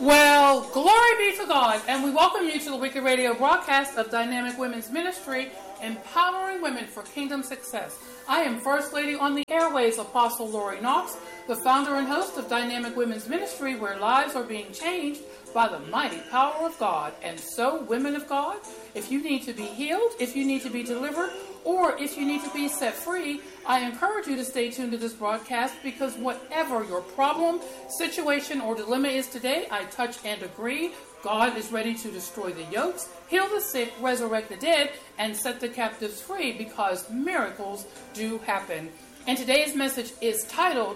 Well, glory be to God, and we welcome you to the weekly radio broadcast of Dynamic Women's Ministry, empowering women for kingdom success. I am First Lady on the airways, Apostle Lori Knox, the founder and host of Dynamic Women's Ministry, where lives are being changed by the mighty power of God. And so, women of God, if you need to be healed, if you need to be delivered, or if you need to be set free, I encourage you to stay tuned to this broadcast, because whatever your problem, situation, or dilemma is today, I touch and agree. God is ready to destroy the yokes, heal the sick, resurrect the dead, and set the captives free, because miracles do happen. And today's message is titled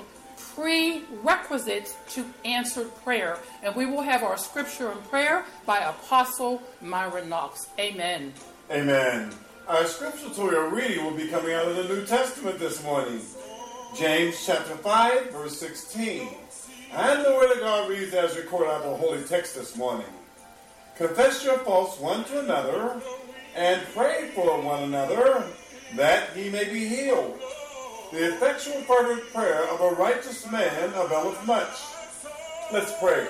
Prerequisites to Answered Prayer. And we will have our scripture and prayer by Apostle Myra Knox. Amen. Amen. Our scripture reading will be coming out of the New Testament this morning. James chapter 5, verse 16. And the word of God reads as recorded out of the holy text this morning. Confess your faults one to another, and pray for one another, that ye may be healed. The effectual fervent prayer of a righteous man availeth much. Let's pray.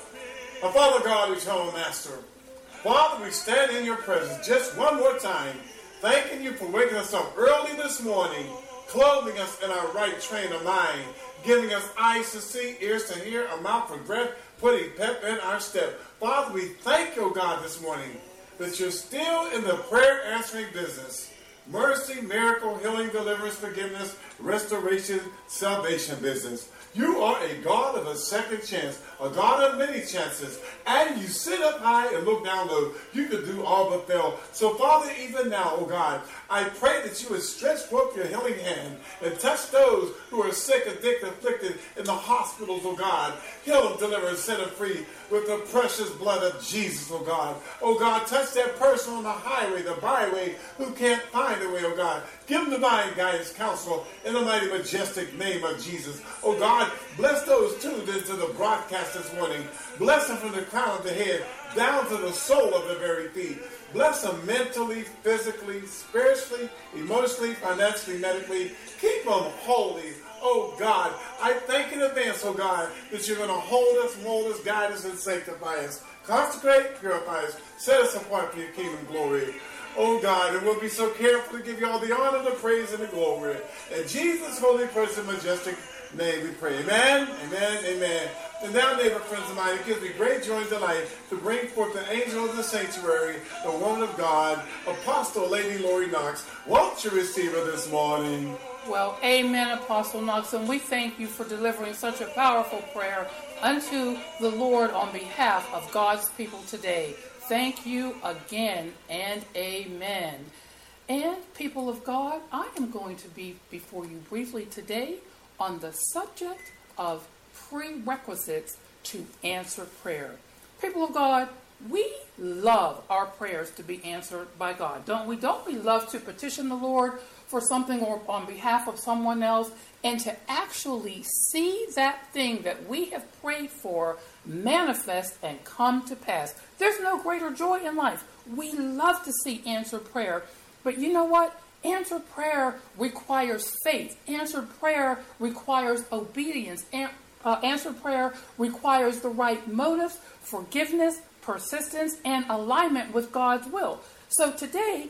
Our Father God, eternal Master, Father, we stand in your presence just one more time, thanking you for waking us up early this morning, clothing us in our right train of mind, giving us eyes to see, ears to hear, a mouth for breath, putting pep in our step. Father, we thank you, God, this morning that you're still in the prayer answering business. Mercy, miracle, healing, deliverance, forgiveness, restoration, salvation business. You are a God of a second chance, a God of many chances, and you sit up high and look down low. You could do all but fail. So, Father, even now, oh God, I pray that you would stretch forth your healing hand and touch those who are sick, addicted, afflicted in the hospitals, oh God. Heal them, deliver, and set them free with the precious blood of Jesus, oh God. Oh God, touch that person on the highway, the byway, who can't find a way, oh God. Give them divine guidance, counsel, in the mighty, majestic name of Jesus. Oh God, bless those tuned into the broadcast this morning. Bless them from the crown of the head down to the sole of the very feet. Bless them mentally, physically, spiritually, emotionally, financially, medically. Keep them holy. Oh God, I thank in advance, oh God, that you're going to hold us, mold us, guide us, and sanctify us. Consecrate, purify us, set us apart for your kingdom glory. Oh God, and we'll be so careful to give you all the honor, the praise, and the glory. In Jesus' holy, precious, majestic name we pray. Amen, amen, amen. And now, neighbor friends of mine, it gives me great joy and delight to bring forth the angel of the sanctuary, the woman of God, Apostle Lady Lori Knox. Won't you receive her this morning? Well, amen, Apostle Knox, and we thank you for delivering such a powerful prayer unto the Lord on behalf of God's people today. Thank you again, and amen. And people of God, I am going to be before you briefly today on the subject of prerequisites to answered prayer. People of God, we love our prayers to be answered by God, don't we? Don't we love to petition the Lord for something or on behalf of someone else, and to actually see that thing that we have prayed for manifest and come to pass? There's no greater joy in life. We love to see answered prayer. But you know what? Answered prayer requires faith. Answered prayer requires obedience. Answered prayer requires the right motives, forgiveness, persistence, and alignment with God's will. So today,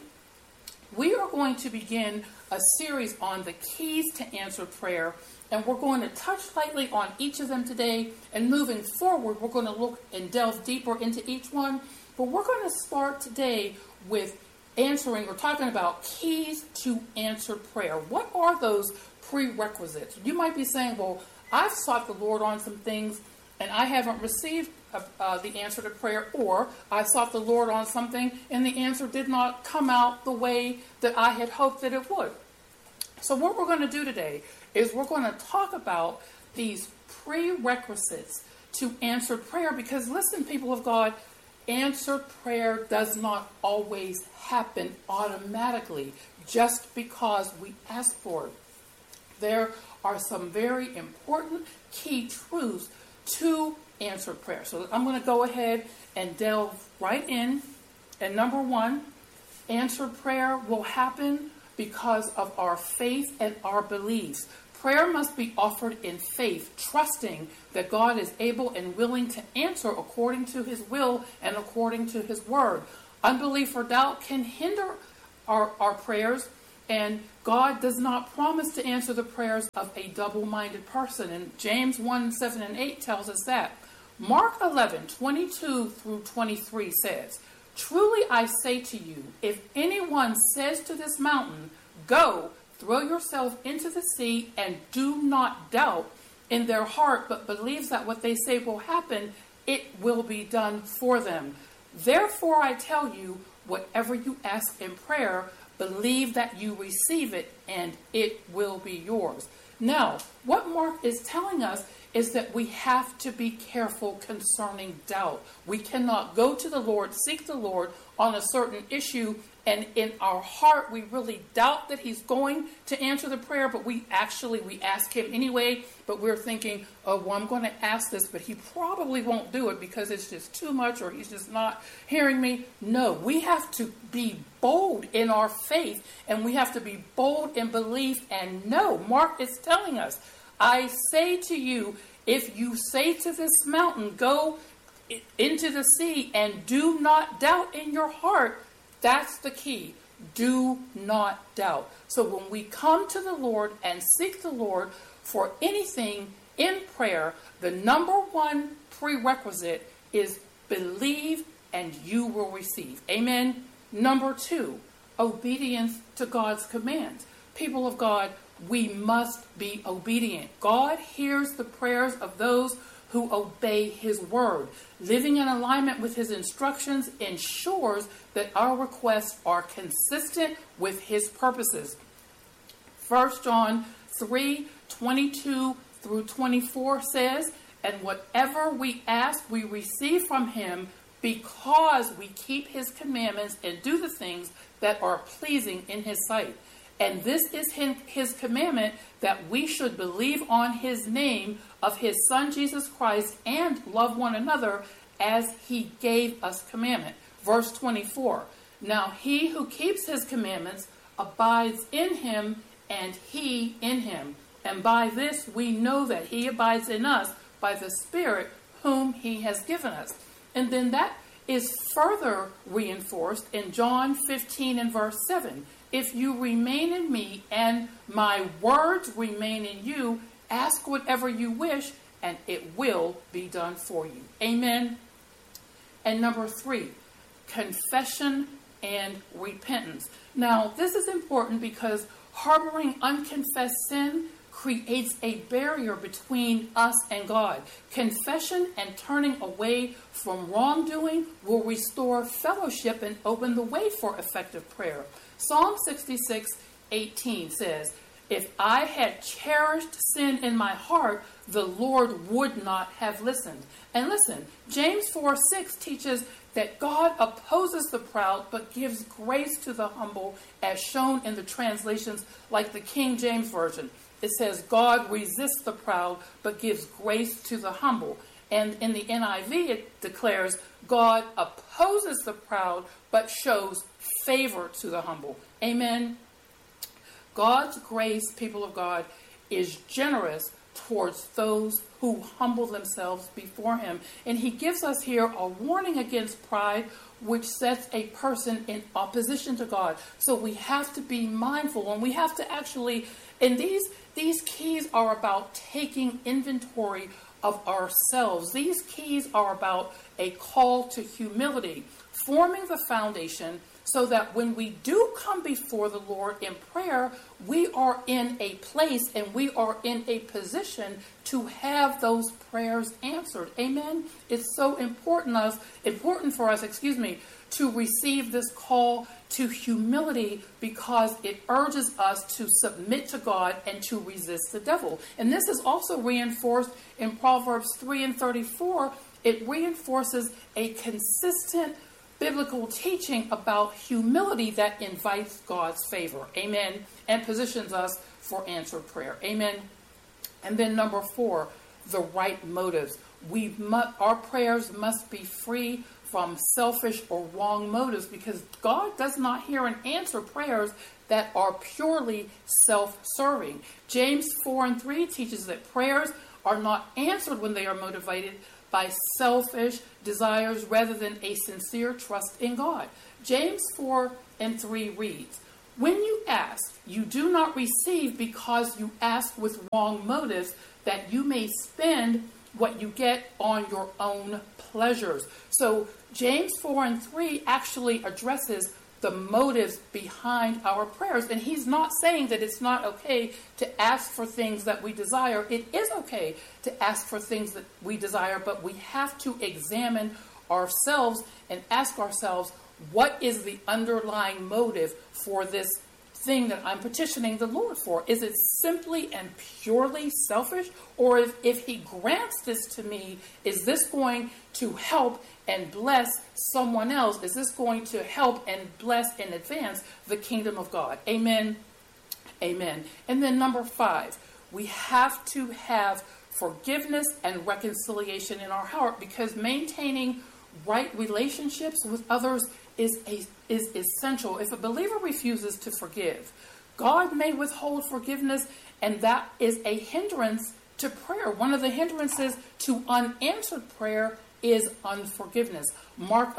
we are going to begin a series on the keys to answered prayer, and we're going to touch lightly on each of them today, and moving forward, we're going to look and delve deeper into each one. But we're going to start today with answering or talking about keys to answered prayer. What are those prerequisites? You might be saying, well, I've sought the Lord on some things and I haven't received the answer to prayer, or I sought the Lord on something and the answer did not come out the way that I had hoped that it would. So what we're going to do today is we're going to talk about these prerequisites to answered prayer, because listen, people of God, answered prayer does not always happen automatically just because we ask for it. There are some very important key truths to answered prayer. So I'm going to go ahead and delve right in. And number one, answered prayer will happen because of our faith and our beliefs. Prayer must be offered in faith, trusting that God is able and willing to answer according to his will and according to his word. Unbelief or doubt can hinder our prayers, and God does not promise to answer the prayers of a double-minded person. And James 1:7-8 tells us that. Mark 11:22 through 23 says, "Truly I say to you, if anyone says to this mountain, 'Go, throw yourself into the sea,' and do not doubt in their heart, but believes that what they say will happen, it will be done for them. Therefore I tell you, whatever you ask in prayer, believe that you receive it, and it will be yours." Now, what Mark is telling us is that we have to be careful concerning doubt. We cannot go to the Lord, seek the Lord on a certain issue, and in our heart we really doubt that he's going to answer the prayer, but we ask him anyway, but we're thinking, oh, well, I'm going to ask this, but he probably won't do it because it's just too much, or he's just not hearing me. No, we have to be bold in our faith, and we have to be bold in belief and know. Mark is telling us, I say to you, if you say to this mountain, "Go into the sea," and do not doubt in your heart, that's the key. Do not doubt. So when we come to the Lord and seek the Lord for anything in prayer, the number one prerequisite is believe and you will receive. Amen. Number two, obedience to God's commands. People of God, we must be obedient. God hears the prayers of those who obey his word. Living in alignment with his instructions ensures that our requests are consistent with his purposes. 1 John 3:22 through 24 says, "And whatever we ask, we receive from him because we keep his commandments and do the things that are pleasing in his sight. And this is his commandment, that we should believe on his name of his Son Jesus Christ and love one another as he gave us commandment." Verse 24, "Now he who keeps his commandments abides in him and he in him. And by this we know that he abides in us by the Spirit whom he has given us." And then that is further reinforced in John 15 and verse 7. "If you remain in me and my words remain in you, ask whatever you wish and it will be done for you." Amen. And number three, confession and repentance. Now, this is important because harboring unconfessed sin creates a barrier between us and God. Confession and turning away from wrongdoing will restore fellowship and open the way for effective prayer. Psalm 66:18 says, "If I had cherished sin in my heart, the Lord would not have listened." And listen, James 4:6 teaches that God opposes the proud but gives grace to the humble, as shown in the translations like the King James Version. It says, God resists the proud but gives grace to the humble. And in the NIV, it declares, God opposes the proud but shows favor to the humble. Amen. God's grace, people of God, is generous towards those who humble themselves before him. And he gives us here a warning against pride, which sets a person in opposition to God. So we have to be mindful, and we have to actually, and these keys are about taking inventory of ourselves. These keys are about a call to humility, forming the foundation so that when we do come before the Lord in prayer, we are in a place and we are in a position to have those prayers answered. Amen. It's so important for us, to receive this call to humility, because it urges us to submit to God and to resist the devil. And this is also reinforced in Proverbs 3:34. It reinforces a consistent biblical teaching about humility that invites God's favor. Amen. And positions us for answered prayer. Amen. And then number 4, the right motives. Our prayers must be free from selfish or wrong motives, because God does not hear and answer prayers that are purely self-serving. James 4:3 teaches that prayers are not answered when they are motivated by selfish desires rather than a sincere trust in God. James 4:3 reads, "When you ask, you do not receive because you ask with wrong motives, that you may spend what you get on your own pleasures." So James 4:3 actually addresses the motives behind our prayers. And he's not saying that it's not okay to ask for things that we desire. It is okay to ask for things that we desire, but we have to examine ourselves and ask ourselves, what is the underlying motive for this thing that I'm petitioning the Lord for? Is it simply and purely selfish? Or if he grants this to me, is this going to help and bless someone else? Is this going to help and bless and advance the kingdom of God? Amen. Amen. And then number 5, we have to have forgiveness and reconciliation in our heart, because maintaining right relationships with others is essential. If a believer refuses to forgive, God may withhold forgiveness, and that is a hindrance to prayer. One of the hindrances to unanswered prayer is unforgiveness. Mark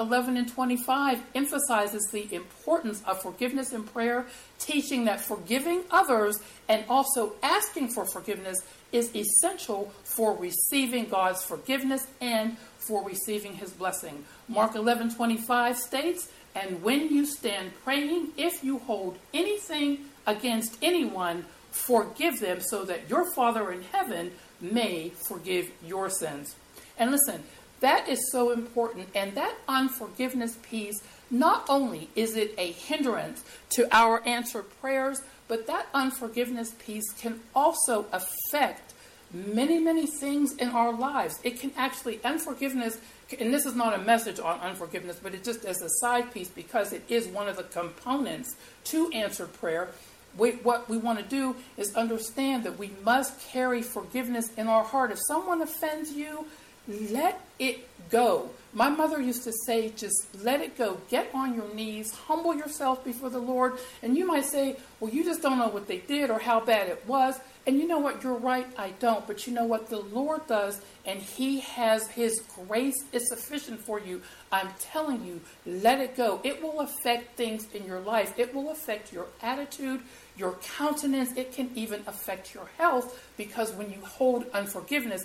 11:25 emphasizes the importance of forgiveness in prayer, teaching that forgiving others and also asking for forgiveness is essential for receiving God's forgiveness and for receiving his blessing. Mark 11:25 states, "And when you stand praying, if you hold anything against anyone, forgive them, so that your Father in heaven may forgive your sins." And listen, that is so important. And that unforgiveness piece, not only is it a hindrance to our answered prayers, but that unforgiveness piece can also affect many, many things in our lives. It can actually, unforgiveness, and this is not a message on unforgiveness, but it just as a side piece, because it is one of the components to answered prayer. What we want to do is understand that we must carry forgiveness in our heart. If someone offends you, let it go. My mother used to say, just let it go. Get on your knees, humble yourself before the Lord. And you might say, well, you just don't know what they did or how bad it was. And you know what? You're right, I don't. But you know what? The Lord does, and he has his grace is sufficient for you. I'm telling you, let it go. It will affect things in your life. It will affect your attitude, your countenance. It can even affect your health, because when you hold unforgiveness,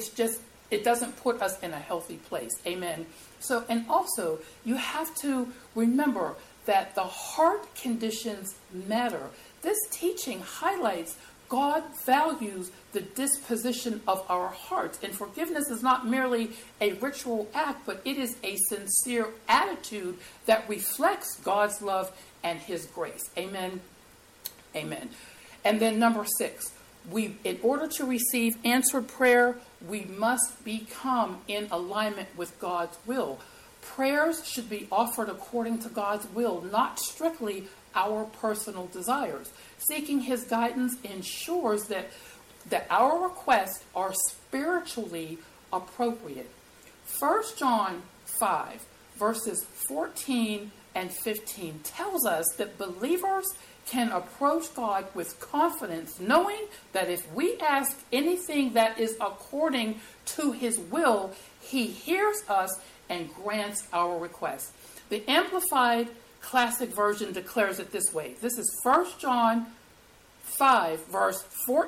it doesn't put us in a healthy place. Amen. So, and also, you have to remember that the heart conditions matter. This teaching highlights God values the disposition of our hearts. And forgiveness is not merely a ritual act, but it is a sincere attitude that reflects God's love and his grace. Amen. Amen. And then number 6. In order to receive answered prayer, we must become in alignment with God's will. Prayers should be offered according to God's will, not strictly our personal desires. Seeking his guidance ensures that our requests are spiritually appropriate. 1 John 5, verses 14 and 15 tells us that believers can approach God with confidence, knowing that if we ask anything that is according to his will, he hears us and grants our requests. The Amplified Classic Version declares it this way. This is 1 John 5, verses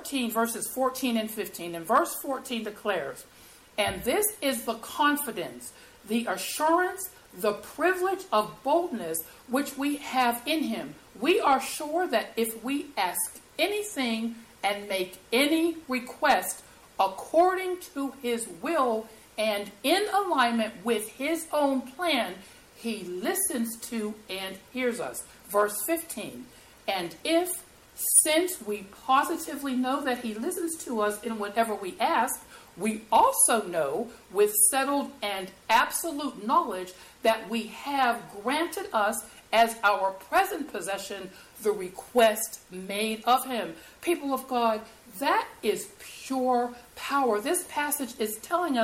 14 and 15. And verse 14 declares, "And this is the confidence, the assurance, the privilege of boldness which we have in him. We are sure that if we ask anything and make any request according to his will and in alignment with his own plan, he listens to and hears us." Verse 15, "And if, since we positively know that he listens to us in whatever we ask, we also know with settled and absolute knowledge that we have granted us as our present possession the request made of him." People of God, that is pure power. This passage is telling us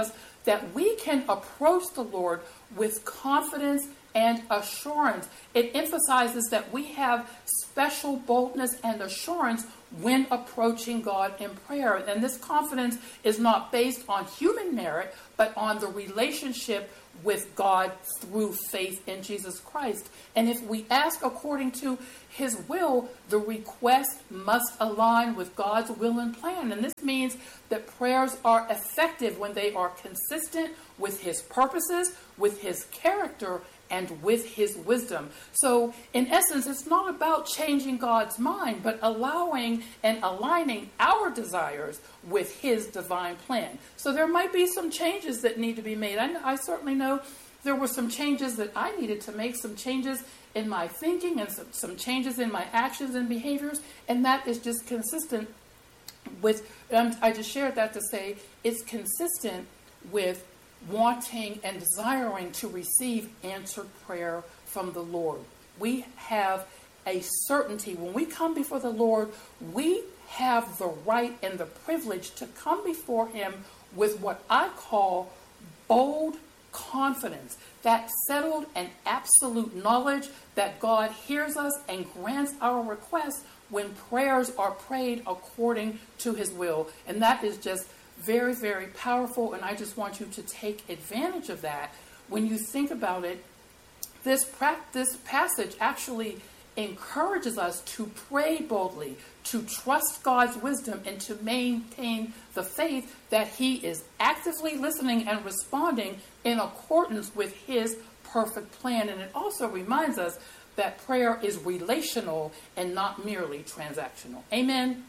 that we can approach the Lord with confidence and assurance. It emphasizes that we have special boldness and assurance when approaching God in prayer. And this confidence is not based on human merit, but on the relationship with God through faith in Jesus Christ. And if we ask according to his will, the request must align with God's will and plan. And this means that prayers are effective when they are consistent with his purposes, with his character, and with his wisdom. So in essence, it's not about changing God's mind, but allowing and aligning our desires with his divine plan. So there might be some changes that need to be made. I certainly know there were some changes that I needed to make, some changes in my thinking and some changes in my actions and behaviors, and that is just consistent with, I just shared that to say, it's consistent with wanting and desiring to receive answered prayer from the Lord. We have a certainty. When we come before the Lord, we have the right and the privilege to come before him with what I call bold confidence, that settled and absolute knowledge that God hears us and grants our requests when prayers are prayed according to his will. And that is just very, very powerful, and I just want you to take advantage of that. When you think about it, this passage actually encourages us to pray boldly, to trust God's wisdom, and to maintain the faith that he is actively listening and responding in accordance with his perfect plan. And it also reminds us that prayer is relational and not merely transactional. Amen.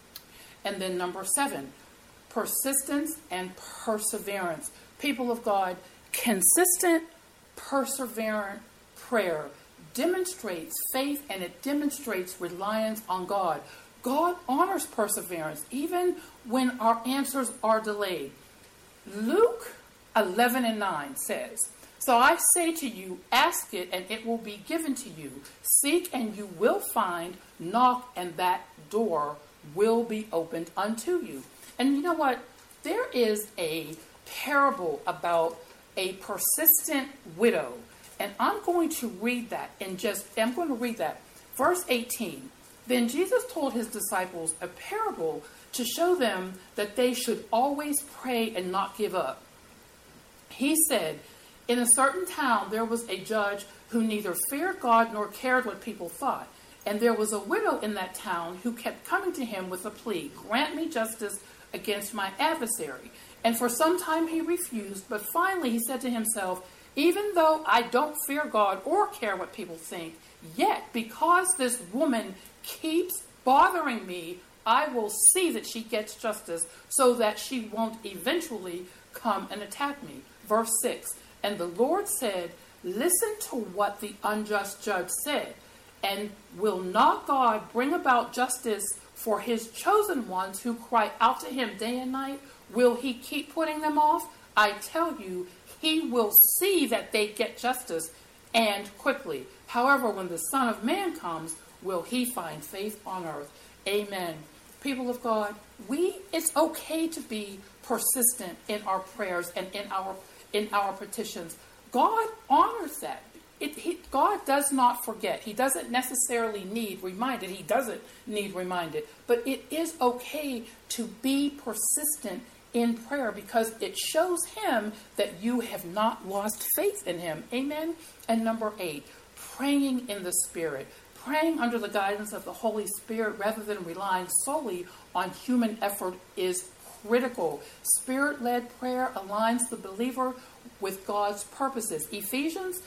And then number 7, persistence and perseverance. People of God, consistent, perseverant prayer demonstrates faith and it demonstrates reliance on God. God honors perseverance even when our answers are delayed. Luke 11:9 says, "So I say to you, ask it and it will be given to you. Seek and you will find. Knock and that door will be opened unto you." And you know what? There is a parable about a persistent widow. And I'm going to read that Verse 18. Then Jesus told his disciples a parable to show them that they should always pray and not give up. He said, in a certain town there was a judge who neither feared God nor cared what people thought. And there was a widow in that town who kept coming to him with a plea, "Grant me justice against my adversary." And for some time he refused, but finally he said to himself, "Even though I don't fear God or care what people think, yet because this woman keeps bothering me, I will see that she gets justice so that she won't eventually come and attack me." Verse 6, and the Lord said, "Listen to what the unjust judge said. And will not God bring about justice for his chosen ones who cry out to him day and night? Will he keep putting them off? I tell you, he will see that they get justice, and quickly. However, when the Son of Man comes, will he find faith on earth?" Amen. People of God, it's okay to be persistent in our prayers and in our petitions. God honors that. God does not forget. He doesn't necessarily need reminded. He doesn't need reminded. But it is okay to be persistent in prayer because it shows him that you have not lost faith in him. Amen. And number 8, praying in the Spirit. Praying under the guidance of the Holy Spirit rather than relying solely on human effort is critical. Spirit-led prayer aligns the believer with God's purposes. Ephesians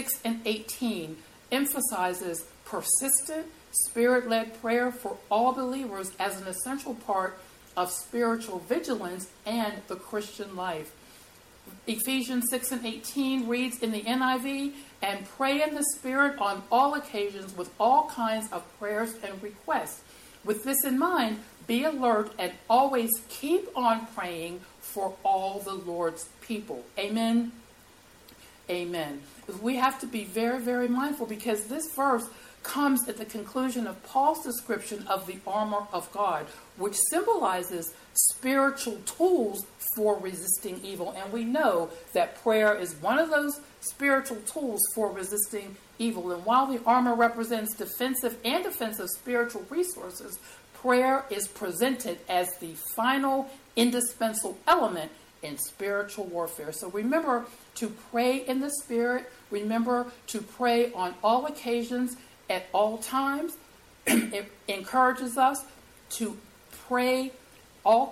6:18 emphasizes persistent, spirit-led prayer for all believers as an essential part of spiritual vigilance and the Christian life. Ephesians 6:18 reads in the NIV, "And pray in the Spirit on all occasions with all kinds of prayers and requests. With this in mind, be alert and always keep on praying for all the Lord's people." Amen. Amen. We have to be very, very mindful because this verse comes at the conclusion of Paul's description of the armor of God, which symbolizes spiritual tools for resisting evil. And we know that prayer is one of those spiritual tools for resisting evil. And while the armor represents defensive and offensive spiritual resources, prayer is presented as the final indispensable element in spiritual warfare. So remember to pray in the Spirit. Remember to pray on all occasions, at all times. It encourages us to pray all